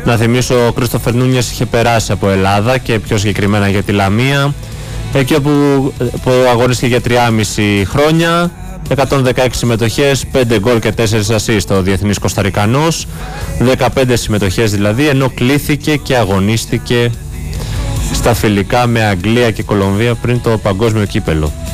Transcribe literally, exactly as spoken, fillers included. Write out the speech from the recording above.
Να θυμίσω, ο Κρίστοφερ Νούνιες είχε περάσει από Ελλάδα και πιο συγκεκριμένα για τη Λαμία, εκεί όπου, που αγωνίστηκε για τρία και μισό χρόνια, εκατόν δεκαέξι συμμετοχές, πέντε γκολ και τέσσερα ασίστ ο διεθνής Κωνσταρικανός, δεκαπέντε συμμετοχές δηλαδή, ενώ κλήθηκε και αγωνίστηκε στα φιλικά με Αγγλία και Κολομβία πριν το παγκόσμιο κύπελο.